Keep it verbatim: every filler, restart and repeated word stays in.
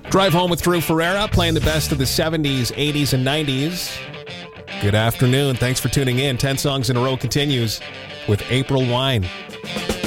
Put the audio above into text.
Drive Home with Drew Ferreira, playing the best of the seventies, eighties, and nineties. Good afternoon. Thanks for tuning in. ten songs in a row continues with April Wine.